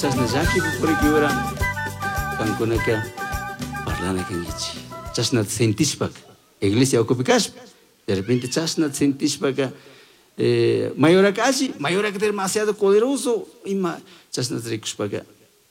chasna llaki purikiura kankunaka parlana kangichi. Chasna sentishpak iglesia okupikashpa. De repente chasna sentishpaka mayoraka allí, mayoraka demasiado poderoso ima chasna rikushpaka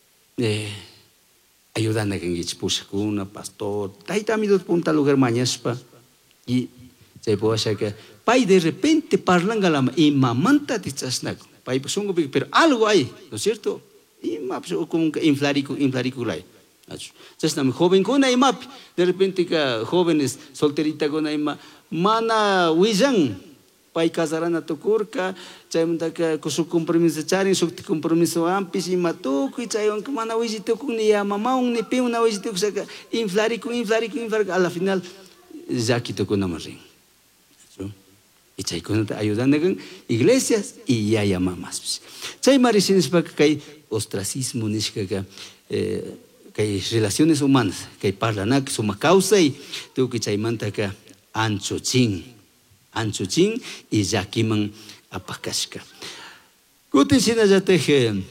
ayudana kangichi pushakuna pastor taitamidot punta lugar mañaspa y se puede pai de repente parlang alama imamanta de chasnaco pai songo pero algo hay, ¿no es cierto? Imap como inflarico lai. Chasna joven con imap de repente que jóvenes solterita con ima mana wijan pai casarana tokurka chaymanta ka su compromiso charin su compromiso ampis ima tuku chayon que mana wijito kun ni mama un ni pe una wijito que inflarico a la final ya quito con amarin. Y chay con ayudando con iglesias y ya mamás. Chay maricines para que hay ostracismo nishka que hay relaciones humanas que hay parlana que suma causa y tú que chay manta que ancho chin y ya kiman apakashka. Guten sina ya te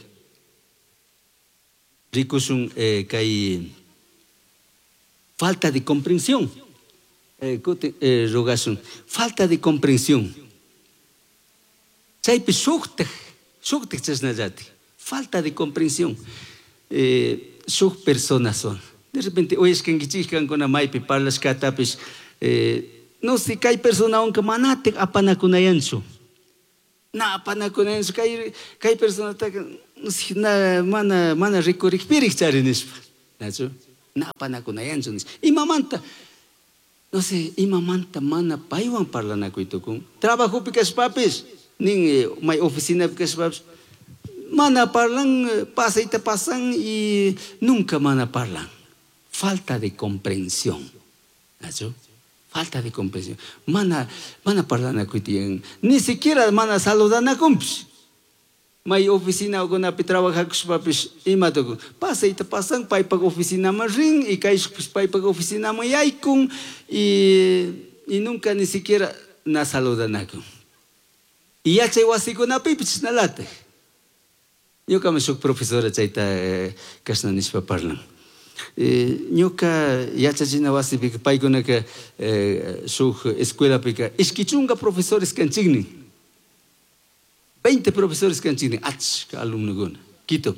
ricusun que hay falta de comprensión. Rogasun, falta de comprensión. Chaype shuktek chasnayati, falta de comprensión. Shuk personas son. De repente, hoy es que en Gichichan con Amaipe parlas catapes, no sé que hay persona aunque manate apanakunayancho. Na apanakunayancho, que hay persona no sé, mana recorrer charenispa. Na apanakunayancho. Y mamanta. No sé, imamanta mana paiwan parlana kuitokun. Trabajo picas papis, nin my oficina picas papis. Mana parlan, pasan y nunca mana parlan. Falta de comprensión. ¿No? Falta de comprensión. Mana parlana kuitien. Ni siquiera mana saludana kumpis. My oficina con api trabaja kus papis imatokun. Pasan pai pag oficina maring y kai pai pag oficina mayaikun y nunca ni siquiera na saludanakun. Y ya chay wasi con api pichis na late. Yo kami sok profesora chayta kasnanispa parlan. Ñuka yachachina wasi pika pai con que sok escuela pika iskichunga profesores kanchigni. 20 profesores que han sido alumnos con Quito.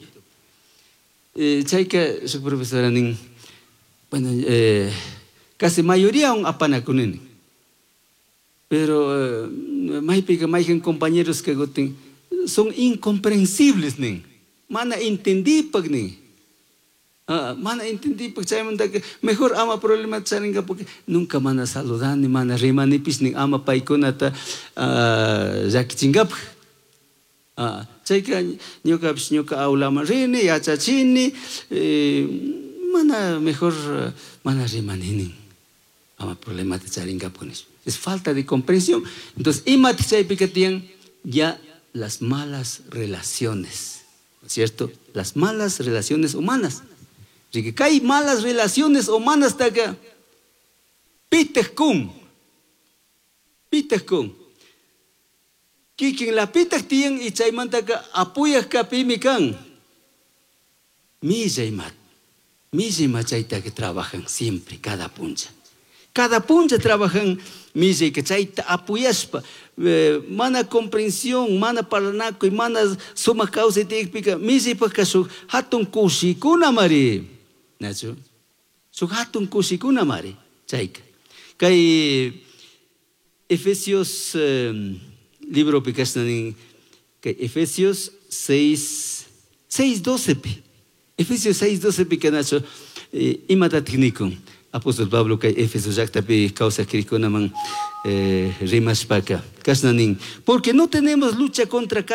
Chayka su profesora nin, bueno, casi mayoría un apanakunen. Pero hay compañeros que son incomprensibles nin. Mana entendí pag nin. Mana entendí pag chaymanta que mejor ama problema charinga porque nunca mana saludan ni mana remanipis nin ama paikonata yakichingap. Chayka ñuka aula marini yachachini mana mejor mana rimanini ama problema de charinga pones es falta de comprensión. Entonces imati chaypika tiyan ya las malas relaciones, ¿no es cierto? Las malas relaciones humanas. Así que hay malas relaciones humanas taga pitejkun Kikin la pitak tiyan y chaymanta ka apuyas kapimi kan. Misaymat chayta que trabajan siempre, cada puncha. Cada puncha trabajan misay que chayta apuyaspa. Mana comprensión, mana parlanaco y mana suma causa y tikpika. Misay pa ka su hatun kushikuna mari. Nacho? Su hatun kushikuna mari. Chayka. Kay Efesios libro picasnanin que Efesios 6:12 Efesios 6:12 picanacho imatatiknikun apóstol Pablo que Efesios yaktapi causa kirikunaman rimas paca casnanin porque no tenemos lucha contra